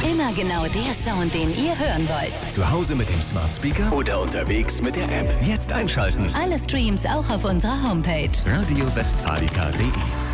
Immer genau der Sound, den ihr hören wollt. Zu Hause mit dem Smart Speaker oder unterwegs mit der App. Jetzt einschalten. Alle Streams auch auf unserer Homepage. radiowestfalica.de